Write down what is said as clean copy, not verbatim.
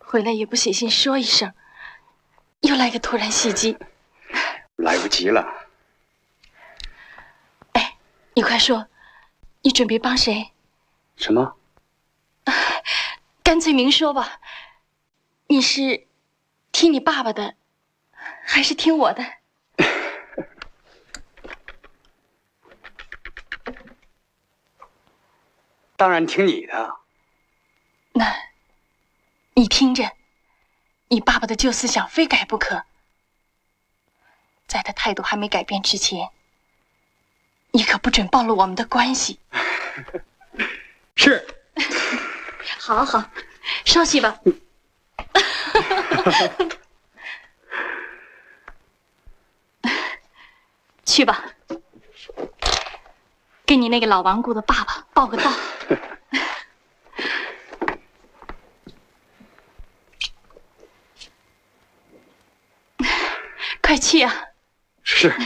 回来也不写信说一声，又来个突然袭击， 来不及了。 哎，你快说，你准备帮谁？ 什么？ 干脆明说吧，你是听你爸爸的，还是听我的？ 当然听你的。 那，你听着，你爸爸的旧思想非改不可。在他态度还没改变之前，你可不准暴露我们的关系。 是。 好好，稍息吧。去吧，给你那个老顽固的爸爸报个到。快去啊！ 是。